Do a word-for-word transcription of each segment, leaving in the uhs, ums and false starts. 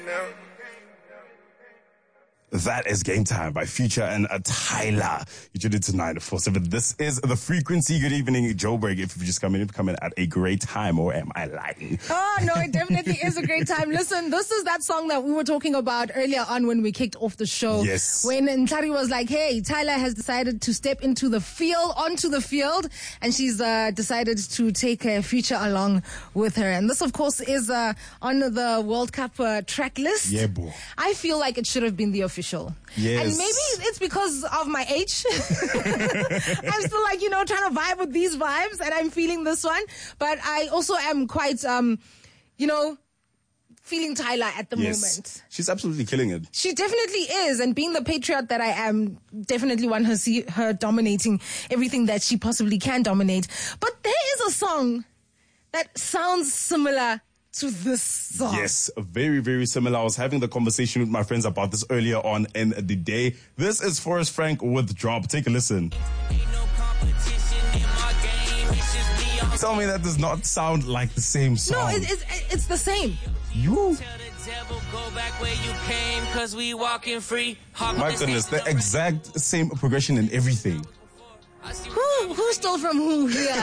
That is Game Time by Future and uh, Tyler. You tuned into nine four seven. This is The Frequency. Good evening, Joburg. If you've just come in, you've come in at a great time, or am I lying? Oh, no, it definitely is a great time. Listen, this is that song that we were talking about earlier on when we kicked off the show. Yes. When Ntari was like, hey, Tyler has decided to step into the field, onto the field, and she's uh, decided to take her Future along with her. And this, of course, is uh, on the World Cup uh, track list. Yeah, boy. I feel like it should have been the official. Yes. And maybe it's because of my age. I'm still like, you know, trying to vibe with these vibes, and I'm feeling this one. But I also am quite, um, you know, feeling Tyler at the yes. moment. She's absolutely killing it. She definitely is. And being the patriot that I am, definitely want her see her dominating everything that she possibly can dominate. But there is a song that sounds similar to this song. Yes, very, very similar. I was having the conversation with my friends about this earlier on in the day. This is Forrest Frank with Drop. Take a listen. Ain't no competition in my game. It's just me. Tell me that does not sound like the same song. No, it, it's, it's the same. You? Tell the devil, go back where you came, cause we walking free. My goodness, the exact same progression in everything. Who who stole from who here?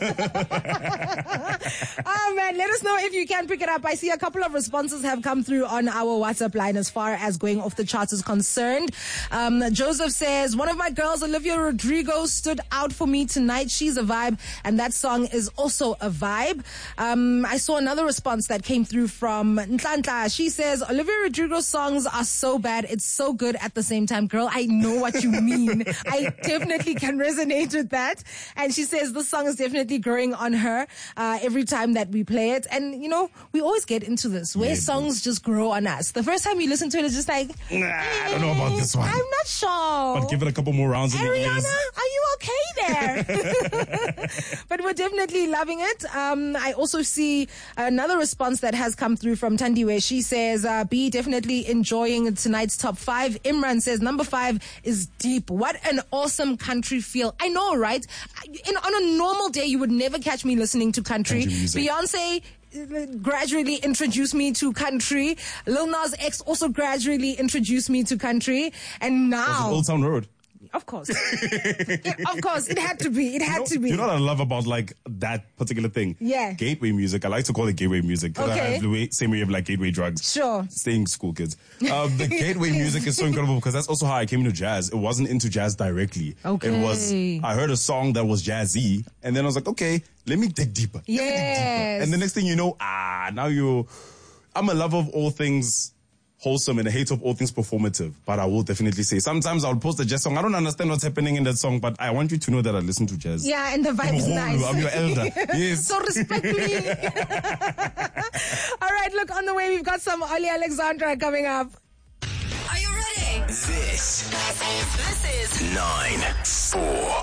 Oh man, let us know if you can pick it up. I see a couple of responses have come through on our WhatsApp line as far as going off the charts is concerned. Um, Joseph says, one of my girls, Olivia Rodrigo, stood out for me tonight. She's a vibe, and that song is also a vibe. Um, I saw another response that came through from Ntlantla. She says, Olivia Rodrigo's songs are so bad, it's so good at the same time. Girl, I know what you mean. I definitely can resonate with that. And she says this song is definitely growing on her uh, every time that we play it. And, you know, we always get into this where yeah, songs just grow on us. The first time you listen to it, it's just like, nah, I don't know about this one. I'm not sure. But give it a couple more rounds in the ears. Ariana, are you okay there? But we're definitely loving it. Um, I also see another response that has come through from Tandi where she says, uh, B, definitely enjoying tonight's top five. Imran says, number five is deep. What an awesome country feel. I know, right? In, on a normal day, you would never catch me listening to country. Country music. Beyonce uh, gradually introduced me to country. Lil Nas X also gradually introduced me to country. And now... Old Town Road. Of course. It, of course, it had to be. It had You know, to be. you know what I love about like that particular thing? Yeah. Gateway music. I like to call it gateway music because Okay. I have the way, same way you have like gateway drugs. Sure. Staying school, kids. Um, the gateway music is so incredible because that's also how I came into jazz. It wasn't into jazz directly. Okay. It was, I heard a song that was jazzy and then I was like, okay, let me dig deeper. Let me dig Yes. deeper. And the next thing you know, ah, now you, I'm a lover of all things wholesome and a hate of all things performative. But I will definitely say, sometimes I'll post a jazz song. I don't understand what's happening in that song, but I want you to know that I listen to jazz. Yeah, and the vibe is I'm nice. I'm your elder. Yes. So respect me. All right, look, on the way, we've got some Oli Alexandra coming up. Are you ready? This This is nine four.